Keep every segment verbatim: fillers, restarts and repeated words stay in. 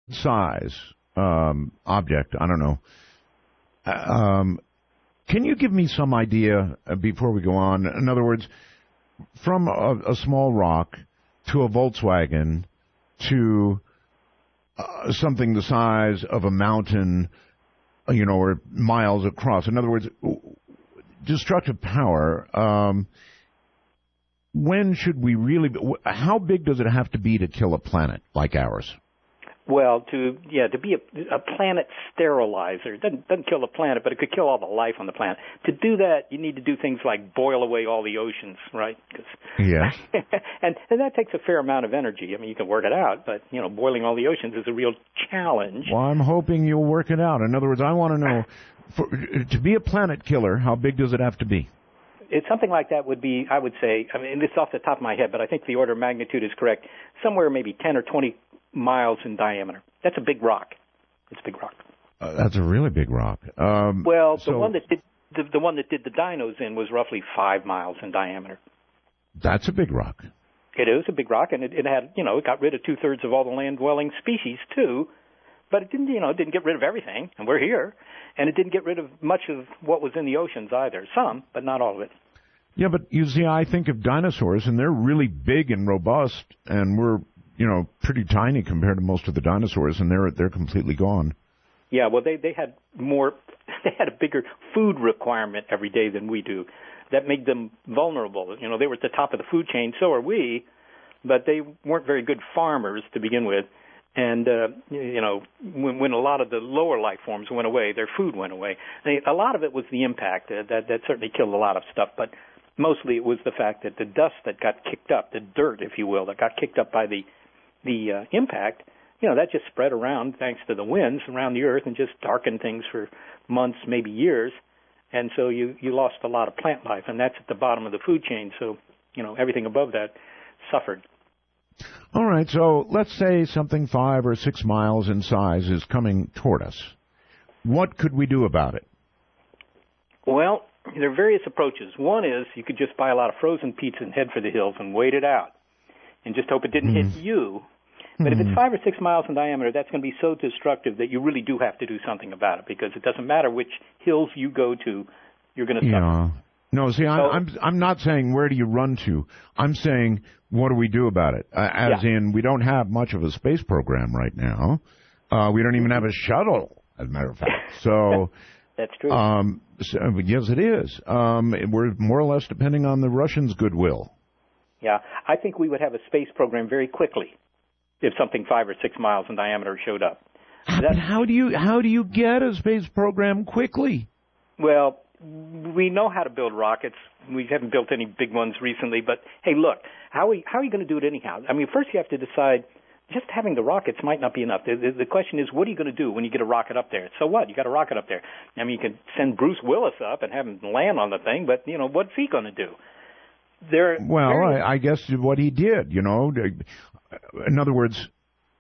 size um, object, I don't know. Um, can you give me some idea uh, before we go on? In other words, from a, a small rock to a Volkswagen to uh, something the size of a mountain, you know, or miles across. In other words, destructive power. Um, when should we really? How big does it have to be to kill a planet like ours? Well, to yeah, to be a, a planet sterilizer, it doesn't doesn't kill the planet, but it could kill all the life on the planet. To do that, you need to do things like boil away all the oceans, right? Cause, yes. and and that takes a fair amount of energy. I mean, you can work it out, but you know, boiling all the oceans is a real challenge. Well, I'm hoping you'll work it out. In other words, I want to know, for, to be a planet killer, how big does it have to be? It's something like that would be, I would say, I mean, this is off the top of my head, but I think the order of magnitude is correct. Somewhere maybe ten or twenty miles in diameter. That's a big rock. It's a big rock. Uh, that's a really big rock. Um, well, the so, one that did the, the one that did the dinos in was roughly five miles in diameter. That's a big rock. It is a big rock, and it, it had, you know, it got rid of two thirds of all the land-dwelling species too, but it didn't, you know, it didn't get rid of everything, and we're here, and it didn't get rid of much of what was in the oceans either. Some, but not all of it. Yeah, but you see, I think of dinosaurs, and they're really big and robust, and we're, you know, pretty tiny compared to most of the dinosaurs, and they're they're completely gone. Yeah, well, they they had more, they had a bigger food requirement every day than we do. That made them vulnerable. You know, they were at the top of the food chain, so are we, but they weren't very good farmers to begin with. And, uh, you know, when, when a lot of the lower life forms went away, their food went away. They, a lot of it was the impact. Uh, that, that certainly killed a lot of stuff, but mostly it was the fact that the dust that got kicked up, the dirt, if you will, that got kicked up by the the uh, impact, you know, that just spread around thanks to the winds around the earth and just darkened things for months, maybe years. And so you, you lost a lot of plant life, and that's at the bottom of the food chain. So, you know, everything above that suffered. All right, so let's say something five or six miles in size is coming toward us. What could we do about it? Well, there are various approaches. One is you could just buy a lot of frozen pizza and head for the hills and wait it out and just hope it didn't mm. hit you. But mm. if it's five or six miles in diameter, that's going to be so destructive that you really do have to do something about it, because it doesn't matter which hills you go to, you're going to suffer. Yeah. No, see, I'm, I'm I'm not saying where do you run to. I'm saying what do we do about it? Uh, as yeah. in, we don't have much of a space program right now. Uh, we don't even have a shuttle, as a matter of fact. So that's true. Um, so, yes, it is. Um, we're more or less depending on the Russians' goodwill. Yeah, I think we would have a space program very quickly if something five or six miles in diameter showed up. But how do you how do you get a space program quickly? Well, we know how to build rockets. We haven't built any big ones recently, but hey, look, how are you, how are you going to do it anyhow? I mean, first you have to decide, just having the rockets might not be enough. The, the, the question is, what are you going to do when you get a rocket up there? So what? You got a rocket up there. I mean, you can send Bruce Willis up and have him land on the thing, but, you know, what's he going to do? There. Well, I, I guess what he did, you know, in other words,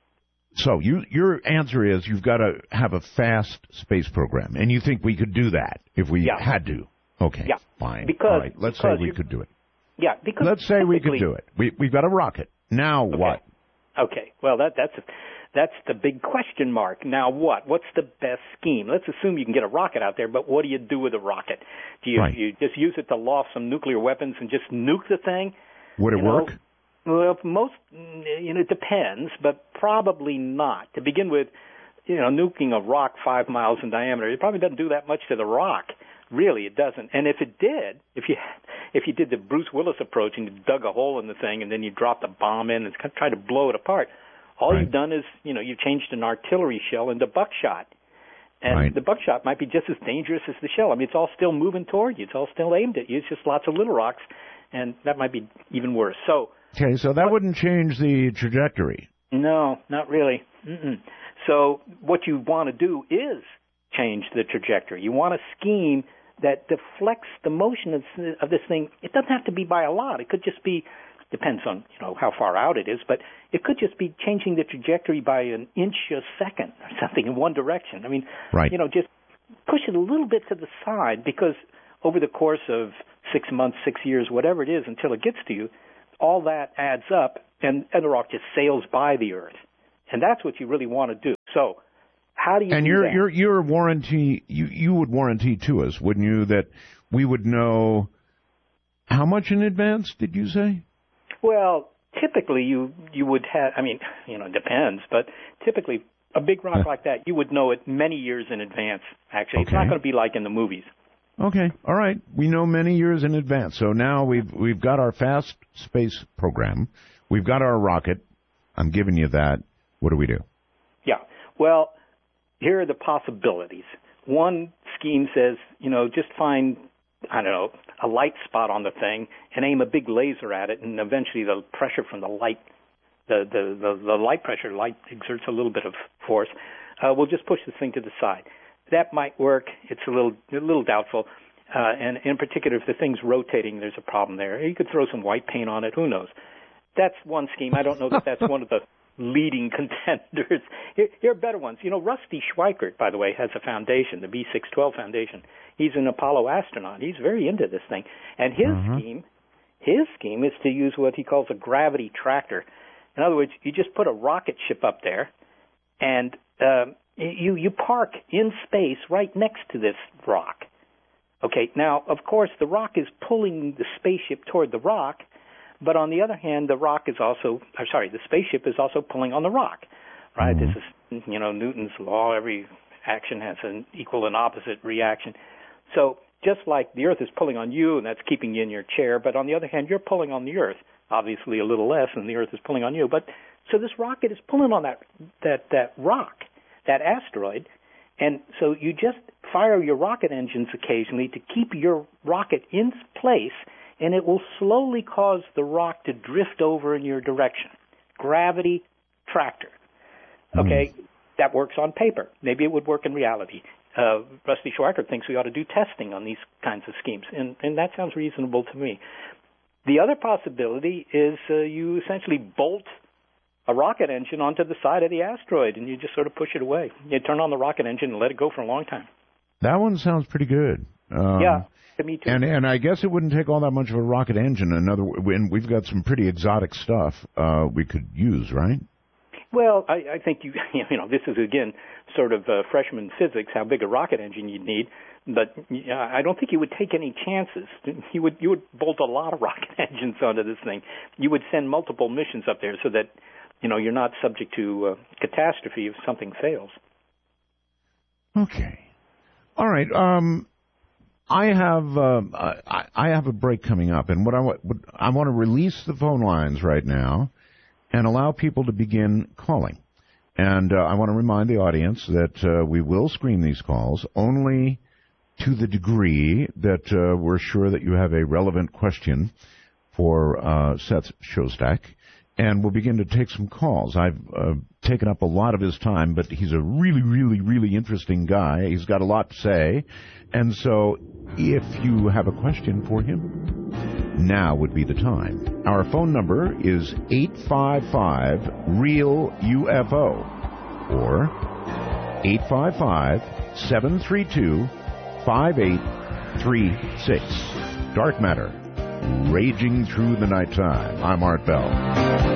so you, your answer is you've got to have a fast space program, and you think we could do that if we yeah. had to. Okay, yeah. fine. Because, all right, let's say we could do it. Yeah, because let's say we could do it. We, we've got a rocket. Now okay. what? Okay, well, that, that's that's the big question mark. Now what? What's the best scheme? Let's assume you can get a rocket out there, but what do you do with a rocket? Do you, right. you just use it to loft some nuclear weapons and just nuke the thing? Would it you work? Know? Well, most, you know, it depends, but probably not. To begin with, you know, nuking a rock five miles in diameter, it probably doesn't do that much to the rock. Really, it doesn't. And if it did, if you if you did the Bruce Willis approach and you dug a hole in the thing and then you dropped a bomb in and tried to blow it apart, all right. you've done is, you know, you've changed an artillery shell into buckshot. And right. the buckshot might be just as dangerous as the shell. I mean, it's all still moving toward you. It's all still aimed at you. It's just lots of little rocks, and that might be even worse. So. Okay, so that what, wouldn't change the trajectory. No, not really. Mm-mm. So what you want to do is change the trajectory. You want a scheme that deflects the motion of, of this thing. It doesn't have to be by a lot. It could just be, depends on, you know, how far out it is, but it could just be changing the trajectory by an inch a second or something in one direction. I mean, right. you know, just push it a little bit to the side, because over the course of six months, six years, whatever it is, until it gets to you, all that adds up, and, and the rock just sails by the Earth. And that's what you really want to do. So how do you and do your that? your your warranty, you you would warranty to us, wouldn't you, that we would know how much in advance? Did you say? Well, typically you you would have. I mean, you know, it depends, but typically a big rock like that, you would know it many years in advance. Actually, okay. It's not going to be like in the movies. Okay, all right. We know many years in advance. So now we've we've got our fast space program. We've got our rocket. I'm giving you that. What do we do? Yeah. Well, here are the possibilities. One scheme says, you know, just find, I don't know, a light spot on the thing and aim a big laser at it, and eventually the pressure from the light, the the the, the light pressure, light exerts a little bit of force. Uh, we'll just push the thing to the side. That might work. It's a little a little doubtful. Uh, and in particular, if the thing's rotating, there's a problem there. You could throw some white paint on it. Who knows? That's one scheme. I don't know that that's one of the leading contenders. Here, here are better ones. You know, Rusty Schweickart, by the way, has a foundation, the B six twelve Foundation. He's an Apollo astronaut. He's very into this thing. And his uh-huh. scheme, his scheme is to use what he calls a gravity tractor. In other words, you just put a rocket ship up there, and uh, you you park in space right next to this rock. Okay, now, of course, the rock is pulling the spaceship toward the rock, but on the other hand, the rock is also, or sorry, the spaceship is also pulling on the rock, right? Mm-hmm. This is, you know, Newton's law. Every action has an equal and opposite reaction. So just like the Earth is pulling on you, and that's keeping you in your chair, but on the other hand, you're pulling on the Earth, obviously a little less than the Earth is pulling on you. But so this rocket is pulling on that that that rock, that asteroid, and so you just fire your rocket engines occasionally to keep your rocket in place, and it will slowly cause the rock to drift over in your direction. Gravity tractor. Okay, mm. That works on paper. Maybe it would work in reality. Uh, Rusty Schweickart thinks we ought to do testing on these kinds of schemes, and, and that sounds reasonable to me. The other possibility is uh, you essentially bolt a rocket engine onto the side of the asteroid, and you just sort of push it away. You turn on the rocket engine and let it go for a long time. That one sounds pretty good. Um, yeah, to me too. And and I guess it wouldn't take all that much of a rocket engine. Another, and we've got some pretty exotic stuff uh, we could use, right? Well, I, I think you you know this is again sort of uh, freshman physics, how big a rocket engine you'd need. But uh, I don't think you would take any chances. You would you would bolt a lot of rocket engines onto this thing. You would send multiple missions up there so that you know you're not subject to uh, catastrophe if something fails. Okay. All right. Um, I have uh, I, I have a break coming up, and what I want I want to release the phone lines right now, and allow people to begin calling. And uh, I want to remind the audience that uh, we will screen these calls only to the degree that uh, we're sure that you have a relevant question for uh, Seth Shostak. And we'll begin to take some calls. I've uh, taken up a lot of his time, but he's a really, really, really interesting guy. He's got a lot to say. And so if you have a question for him, now would be the time. Our phone number is eight five five, REAL U F O or eight five five, seven three two, five eight three six. Dark Matter, raging through the nighttime. I'm Art Bell.